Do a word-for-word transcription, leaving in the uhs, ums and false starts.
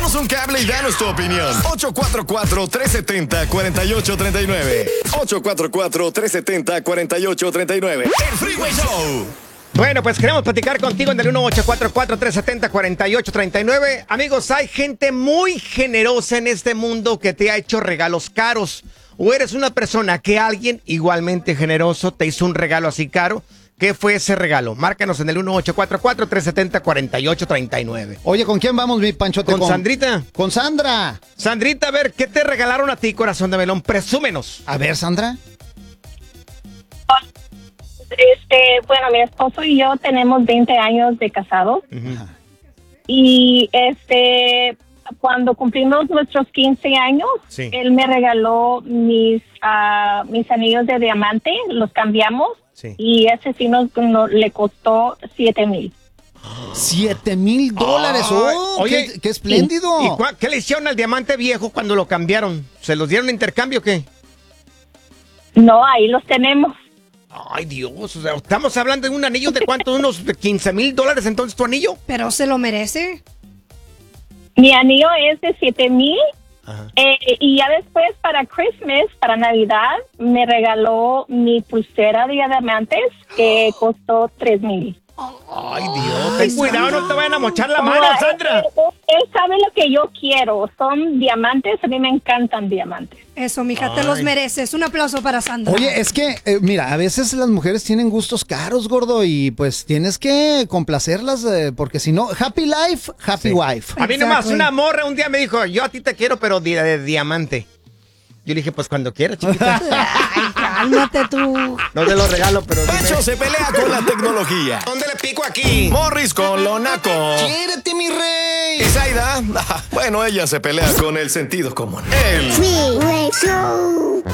Échanos un cable y danos tu opinión. ocho cuatro cuatro, tres siete cero, cuatro ocho tres nueve. ocho cuatro cuatro, tres siete cero, cuatro ocho tres nueve. El Freeway Show. Bueno, pues queremos platicar contigo en el uno ocho cuatro cuatro, tres siete cero, cuatro ocho tres nueve. Amigos, hay gente muy generosa en este mundo que te ha hecho regalos caros. O eres una persona que alguien igualmente generoso te hizo un regalo así caro. ¿Qué fue ese regalo? Márcanos en el uno ocho cuatro cuatro, tres siete cero, cuatro ocho tres nueve. Oye, ¿con quién vamos, mi Panchote? Con Sandrita. Con Sandra. Sandrita, a ver, ¿qué te regalaron a ti, corazón de melón? Presúmenos. A ver, Sandra. Este, bueno, mi esposo y yo tenemos veinte años de casados. Uh-huh. Y este, cuando cumplimos nuestros quince años, sí. él me regaló mis, uh, mis anillos de diamante, los cambiamos. Sí. Y ese sí nos, nos le costó siete mil. Siete mil dólares. Oh, oye, qué, qué espléndido. ¿Y, y cua, qué le hicieron al diamante viejo cuando lo cambiaron? ¿Se los dieron en intercambio o qué? No, ahí los tenemos. Ay, Dios, o sea, estamos hablando de un anillo de cuánto, unos quince mil dólares entonces tu anillo. Pero se lo merece. Mi anillo es de siete mil. Eh, y ya después para Christmas, para Navidad, me regaló mi pulsera de diamantes que costó tres mil. Ay, Dios, ten cuidado, no te vayan a mochar la mano, Ahora, Sandra. Él, él sabe lo que yo quiero, son diamantes, a mí me encantan diamantes. Eso, mija, Ay. te los mereces. Un aplauso para Sandra. Oye, es que, eh, mira, a veces las mujeres tienen gustos caros, gordo, y pues tienes que complacerlas, eh, porque si no, happy life, happy Sí. wife. A mí nomás Exactly. una morra un día me dijo, yo a ti te quiero, pero de, de diamante. Yo le dije, pues cuando quieras, chiquita. Ay, cálmate tú. No te lo regalo, pero dime. Pancho se pelea con la tecnología. ¿Dónde le pico aquí? Morris con lo naco. ¡Quiérete, mi rey! Y Zaida, bueno, ella se pelea con el sentido común. El Freeway Show.